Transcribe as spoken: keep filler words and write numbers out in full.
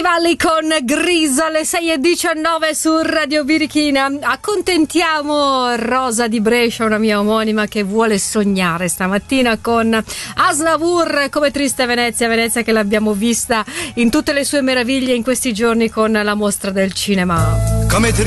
Valley con Grease alle sei e diciannove su Radio Birichina. Accontentiamo Rosa di Brescia, una mia omonima che vuole sognare stamattina con Aznavour, come Triste Venezia, Venezia che l'abbiamo vista in tutte le sue meraviglie in questi giorni con la mostra del cinema. Come